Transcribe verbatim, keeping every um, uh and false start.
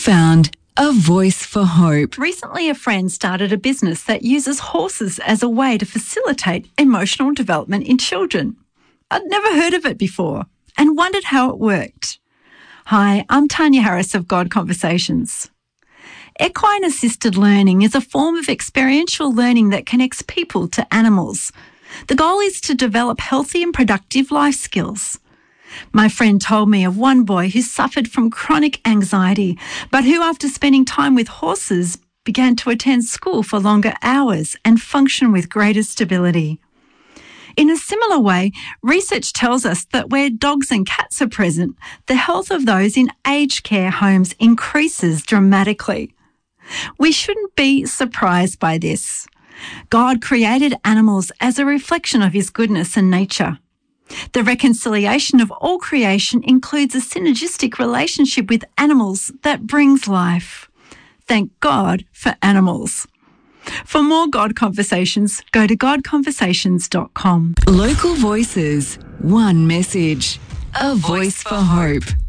found a voice for hope. Recently, a friend started a business that uses horses as a way to facilitate emotional development in children. I'd never heard of it before and wondered how it worked. Hi, I'm Tanya Harris of God Conversations. Equine assisted learning is a form of experiential learning that connects people to animals. The goal is to develop healthy and productive life skills. My friend told me of one boy who suffered from chronic anxiety, but who, after spending time with horses, began to attend school for longer hours and function with greater stability. In a similar way, research tells us that where dogs and cats are present, the health of those in aged care homes increases dramatically. We shouldn't be surprised by this. God created animals as a reflection of his goodness and nature. The reconciliation of all creation includes a synergistic relationship with animals that brings life. Thank God for animals. For more God Conversations, go to god conversations dot com. Local voices, one message, a voice for hope.